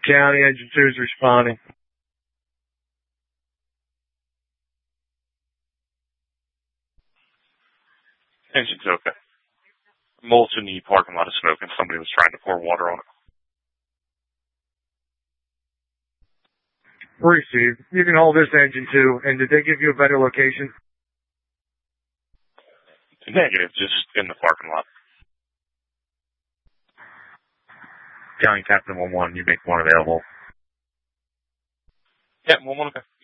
County, Engine 2 is responding. Engine's okay. Mulch in the parking lot of smoke and somebody was trying to pour water on it. Received. You can hold this Engine 2. And did they give you a better location? Negative, just in the parking lot. County Captain 1-1, you make one available. Yeah, 1-1, okay.